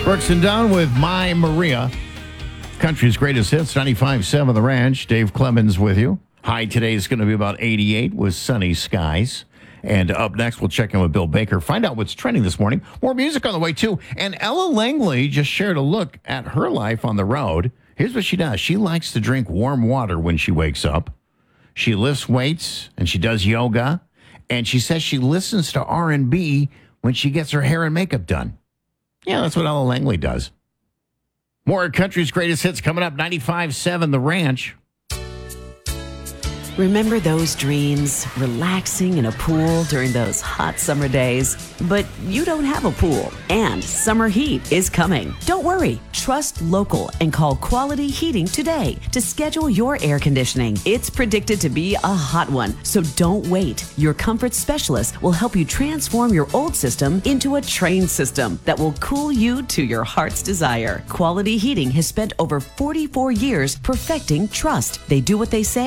Brooks and Dunn with My Maria. Country's greatest hits, 95.7 The Ranch. Dave Clemens with you. High today is going to be about 88 with sunny skies. And up next, we'll check in with Bill Baker, find out what's trending this morning. More music on the way, too. And Ella Langley just shared a look at her life on the road. Here's what she does. She likes to drink warm water when she wakes up. She lifts weights, and she does yoga. And she says she listens to R&B when she gets her hair and makeup done. Yeah, that's what Ella Langley does. More country's greatest hits coming up, 95.7 The Ranch. Remember those dreams? Relaxing in a pool during those hot summer days? But you don't have a pool, and summer heat is coming. Don't worry. Trust local and call Quality Heating today to schedule your air conditioning. It's predicted to be a hot one, so don't wait. Your comfort specialist will help you transform your old system into a trained system that will cool you to your heart's desire. Quality Heating has spent over 44 years perfecting trust. They do what they say